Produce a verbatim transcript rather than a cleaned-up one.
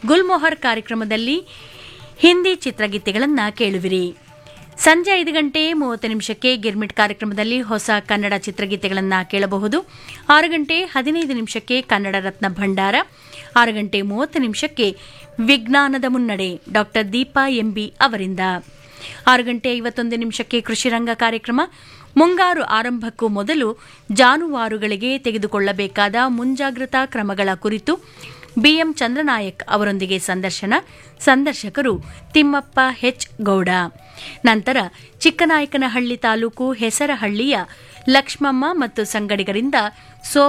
ಗುಲ್ಮೊಹರ್ ಕಾರ್ಯಕ್ರಮದಲ್ಲಿ ಹಿಂದಿ ಚಿತ್ರಗೀತೆಗಳನ್ನು ಕೇಳುವಿರಿ. ಸಂಜೆ ಐದು ಗಂಟೆ ಮೂವತ್ತು ನಿಮಿಷಕ್ಕೆ ಗಿರ್ಮಿಟ್ ಕಾರ್ಯಕ್ರಮದಲ್ಲಿ ಹೊಸ ಕನ್ನಡ ಚಿತ್ರಗೀತೆಗಳನ್ನು ಕೇಳಬಹುದು. ಆರು ಗಂಟೆ ಹದಿನೈದು ನಿಮಿಷಕ್ಕೆ ಕನ್ನಡ ರತ್ನ ಭಂಡಾರ, ಆರು ಗಂಟೆ ಮೂವತ್ತು ನಿಮಿಷಕ್ಕೆ ವಿಜ್ಞಾನದ ಮುನ್ನಡೆ ಡಾಕ್ಟರ್ ದೀಪಾ ಎಂಬಿ ಅವರಿಂದ, ಆರು ಗಂಟೆ ಐವತ್ತೊಂದು ನಿಮಿಷಕ್ಕೆ ಕೃಷಿರಂಗ ಕಾರ್ಯಕ್ರಮ, ಮುಂಗಾರು ಆರಂಭಕ್ಕೂ ಮೊದಲು ಜಾನುವಾರುಗಳಿಗೆ ತೆಗೆದುಕೊಳ್ಳಬೇಕಾದ ಮುಂಜಾಗ್ರತಾ ಕ್ರಮಗಳ ಕುರಿತು ಬಿಎಂ ಚಂದ್ರನಾಯಕ್ ಅವರೊಂದಿಗೆ ಸಂದರ್ಶನ, ಸಂದರ್ಶಕರು ತಿಮ್ಮಪ್ಪ ಹೆಚ್ ಗೌಡ. ನಂತರ ಚಿಕ್ಕನಾಯಕನಹಳ್ಳಿ ತಾಲೂಕು ಹೆಸರಹಳ್ಳಿಯ ಲಕ್ಷ್ಮಮ್ಮ ಮತ್ತು ಸಂಗಡಿಗರಿಂದ ಸೋ